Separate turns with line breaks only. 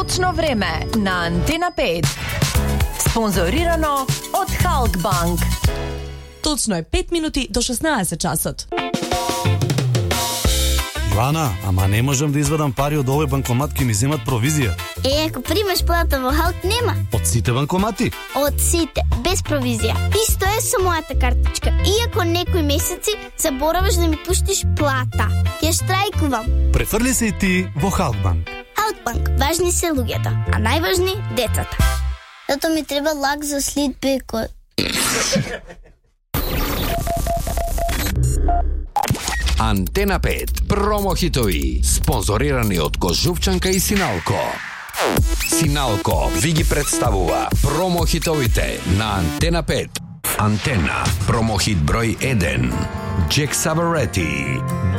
Точно време на Антена 5. Спонзорирано од Халкбанк.
Точно е 5 минути до 16 часот.
Јоана, ама не можам да извадам пари од овој банкомат, ки ми земат провизија.
Ако примаш плата во Халк, нема.
Од сите банкомати?
Од сите, без провизија. Исто е со мојата картичка. Иако некои месеци забораваш да ми пуштиш плата. Ја штрајкувам.
Префрли се и ти во Халкбанк.
Халкбанк, важни се луѓето, а најважни децата. Зато ми треба лак за слидбе кој...
Антена 5 промохитови, спонзорирани од Кожувчанка и Синалко. Синалко ви ги представува промохитовите на Антена 5. Антена, промохит број 1. Джек Саварети.